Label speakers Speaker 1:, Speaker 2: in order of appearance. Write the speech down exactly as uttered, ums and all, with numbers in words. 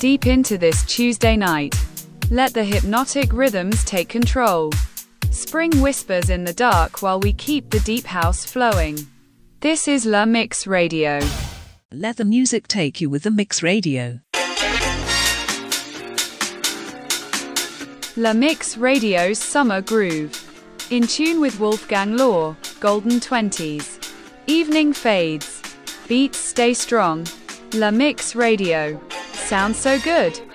Speaker 1: deep into this Tuesday night. Let the hypnotic rhythms take control. Spring whispers in the dark while we keep the deep house flowing. This is La Mix Radio.
Speaker 2: Let the music take you with the Mix Radio.
Speaker 1: La Mix Radio's Summer Groove. In tune with Wolfgang Law, Golden Twenties. Evening fades. Beats stay strong. La Mix Radio. Sounds so good.